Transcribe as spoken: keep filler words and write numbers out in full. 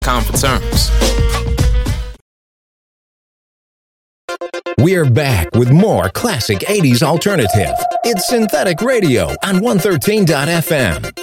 com for terms. We're back with more classic eighties alternative. It's Synthetic Radio on one thirteen dot F M.